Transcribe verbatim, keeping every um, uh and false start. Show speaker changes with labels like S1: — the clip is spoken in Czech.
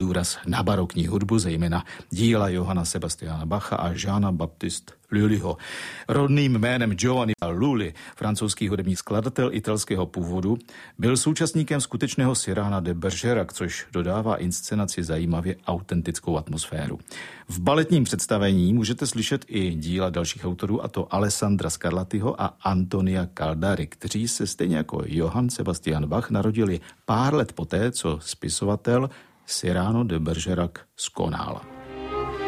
S1: důraz na barokní hudbu, zejména díla Johanna Sebastiana Bacha a Jeana Baptiste Lullyho. Rodným jménem Giovanni Lully, francouzský hudební skladatel italského původu, byl současníkem skutečného Cyrana de Bergerac, což dodává inscenaci zajímavě autentickou atmosféru. V baletním představení můžete slyšet i díla dalších autorů, a to Alessandra Scarlattiho a Antonia Caldari, kteří se stejně jako Johann Sebastian Bach narodili pár let poté, co spisovatel Cyrano de Bergerac skonal.